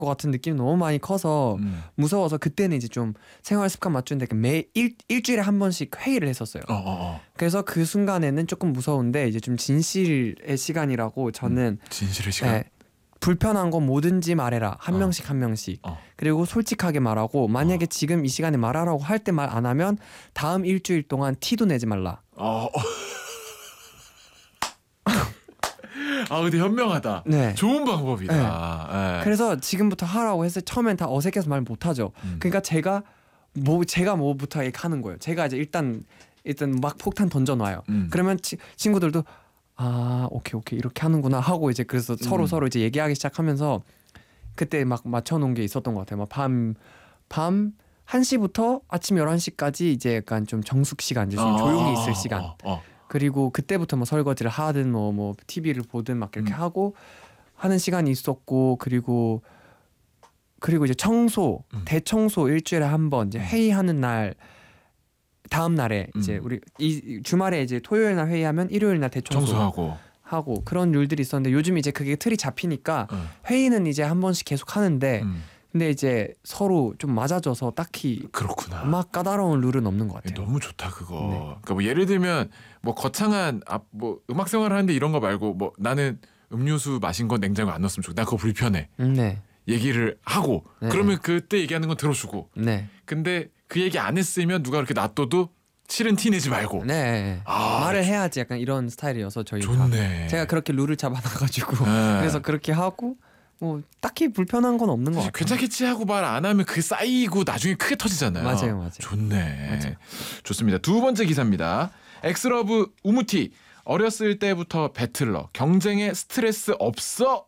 것 같은 느낌이 너무 많이 커서 무서워서 그때는 이제 좀 생활 습관 맞추는데 매 일주일에 한 번씩 회의를 했었어요. 그래서 그 순간에는 조금 무서운데 이제 좀 진실의 시간이라고 저는 진실의 시간. 네, 불편한 건 뭐든지 말해라. 한 명씩 한 명씩. 그리고 솔직하게 말하고 만약에 지금 이 시간에 말하라고 할 때 말 안 하면 다음 일주일 동안 티도 내지 말라. 근데 현명하다. 네. 좋은 방법이다. 네. 네. 그래서 지금부터 하라고 했을 때 처음엔 다 어색해서 말 못하죠. 그러니까 제가 뭐부터 이렇게 하는 거예요. 제가 이제 일단 막 폭탄 던져놔요. 그러면 친구들도 오케이 이렇게 하는구나 하고 이제 그래서 서로 이제 얘기하기 시작하면서 그때 막 맞춰놓은 게 있었던 것 같아요. 막 밤 1시부터 아침 11시까지 이제 약간 좀 정숙 시간, 이제 좀 조용히 있을 시간. 그리고 그때부터 뭐 설거지를 하든 뭐 TV를 보든 막 이렇게 하고 하는 시간이 있었고 그리고 이제 청소, 대청소 일주일에 한 번 이제 회의하는 날 다음 날에 이제 우리 이 주말에 이제 토요일 날 회의하면 일요일 날 대청소하고 그런 룰들이 있었는데 요즘 이제 그게 틀이 잡히니까 회의는 이제 한 번씩 계속 하는데 근데 이제 서로 좀 맞아져서 딱히 그렇구나. 막 까다로운 룰은 없는 것 같아요. 너무 좋다 그거. 네. 그러니까 뭐 예를 들면 뭐 거창한 뭐 음악 생활을 하는데 이런 거 말고 뭐 나는 음료수 마신 건 냉장고에 안 넣었으면 좋겠다. 나 그거 불편해. 네. 얘기를 하고 네. 그러면 그때 얘기하는 건 들어주고. 네. 근데 그 얘기 안 했으면 누가 그렇게 놔둬도 실은 티 내지 말고. 네. 말을 해야지 약간 이런 스타일이어서 저희가. 좋네. 제가 그렇게 룰을 잡아놔가지고 그래서 그렇게 하고 뭐 딱히 불편한 건 없는 것 같아요. 괜찮겠지 하고 말 안 하면 그게 쌓이고 나중에 크게 터지잖아요. 맞아요. 좋네. 맞아요. 좋습니다. 두 번째 기사입니다. 엑스러브 우무티. 어렸을 때부터 배틀러. 경쟁에 스트레스 없어?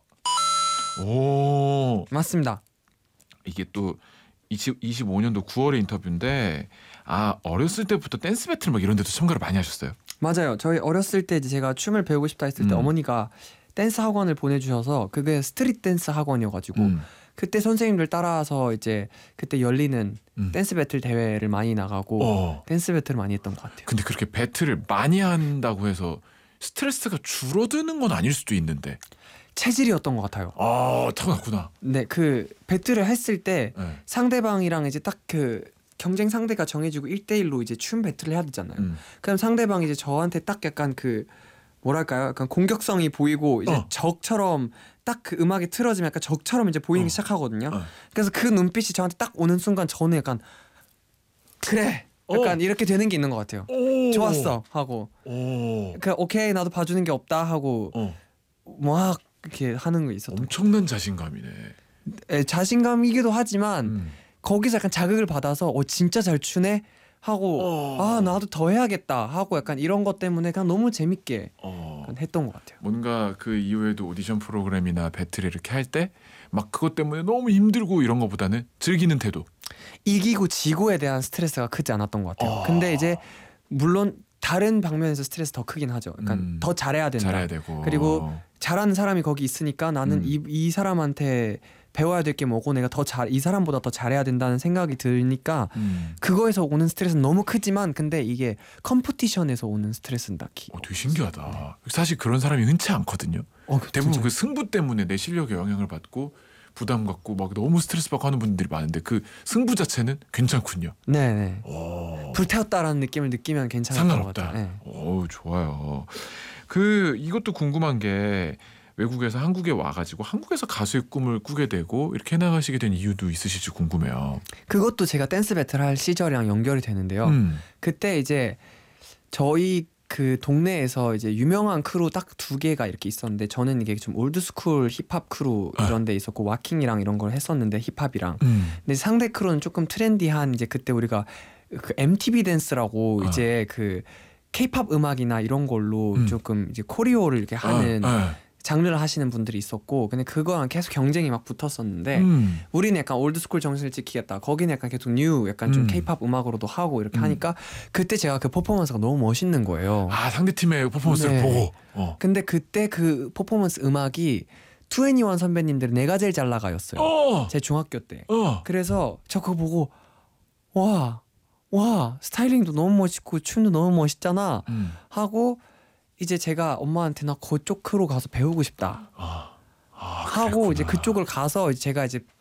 오. 맞습니다. 이게 또 25년도 9월의 인터뷰인데 어렸을 때부터 댄스 배틀 막 이런 데도 참가를 많이 하셨어요. 맞아요. 저희 어렸을 때 이제 제가 춤을 배우고 싶다 했을 때 어머니가 댄스 학원을 보내주셔서 그게 스트릿 댄스 학원이어가지고 그때 선생님들 따라서 이제 그때 열리는 댄스 배틀 대회를 많이 나가고 댄스 배틀을 많이 했던 것 같아요. 근데 그렇게 배틀을 많이 한다고 해서 스트레스가 줄어드는 건 아닐 수도 있는데 체질이었던 것 같아요. 타고났구나. 네, 그 배틀을 했을 때 네. 상대방이랑 이제 딱 그 경쟁 상대가 정해지고 1대1로 이제 춤 배틀을 해야 되잖아요. 그럼 상대방이 이제 저한테 딱 약간 그 뭐랄까요? 약간 공격성이 보이고 이제 적처럼 딱 그 음악이 틀어지면 약간 적처럼 이제 보이기 시작하거든요. 그래서 그 눈빛이 저한테 딱 오는 순간 저는 약간 그래. 약간 이렇게 되는 게 있는 것 같아요. 좋았어 하고 그 오케이 나도 봐주는 게 없다 하고 막 이렇게 하는 거 있었던. 엄청난 자신감이네. 자신감이기도 하지만 거기서 약간 자극을 받아서 진짜 잘 추네 하고 나도 더 해야겠다 하고 약간 이런 것 때문에 그냥 너무 재밌게 했던 것 같아요. 뭔가 그 이후에도 오디션 프로그램이나 배틀 이렇게 할 때 막 그것 때문에 너무 힘들고 이런 것보다는 즐기는 태도. 이기고 지고에 대한 스트레스가 크지 않았던 것 같아요. 근데 이제 물론 다른 방면에서 스트레스 더 크긴 하죠. 그러니까 더 잘해야 된다. 잘해야 되고. 그리고 잘하는 사람이 거기 있으니까 나는 이 사람한테 배워야 될 게 뭐고 내가 이 사람보다 더 잘해야 된다는 생각이 드니까 그거에서 오는 스트레스는 너무 크지만 근데 이게 컴피티션에서 오는 스트레스는 딱히 되게 신기하다. 사실 그런 사람이 흔치 않거든요. 대부분 진짜. 그 승부 때문에 내 실력에 영향을 받고 부담 갖고 막 너무 스트레스 받고 하는 분들이 많은데 그 승부 자체는 괜찮군요. 네네. 불태웠다라는 느낌을 느끼면 괜찮을 것 상관없다. 같아요. 네. 좋아요. 이것도 궁금한 게 외국에서 한국에 와가지고 한국에서 가수의 꿈을 꾸게 되고 이렇게 해나가시게 된 이유도 있으실지 궁금해요. 그것도 제가 댄스 배틀 할 시절이랑 연결이 되는데요. 그때 이제 저희 그 동네에서 이제 유명한 크루 딱 2개가 이렇게 있었는데 저는 이게 좀 올드스쿨 힙합 크루 이런 데 있었고 와킹이랑 이런 걸 했었는데 힙합이랑 근데 상대 크루는 조금 트렌디한 이제 그때 우리가 그 MTV 댄스라고 이제 그 K-팝 음악이나 이런 걸로 조금 이제 코리오를 이렇게 하는 장르를 하시는 분들이 있었고 근데 그거랑 계속 경쟁이 막 붙었었는데 우리는 약간 올드스쿨 정신을 지키겠다. 거기는 약간 계속 뉴 약간 좀 K-팝 음악으로도 하고 이렇게 하니까 그때 제가 그 퍼포먼스가 너무 멋있는 거예요. 상대팀의 퍼포먼스를 네. 보고. 근데 그때 그 퍼포먼스 음악이 2NE1 선배님들의 내가 제일 잘 나가였어요. 제 중학교 때. 그래서 저 그거 보고 와 스타일링도 너무 멋있고 춤도 너무 멋있잖아 하고 이제 제가 엄마한테 나 그쪽 크로 가서 배우고 싶다 하고 그랬구나. 이제 그쪽을 가서 제가 이제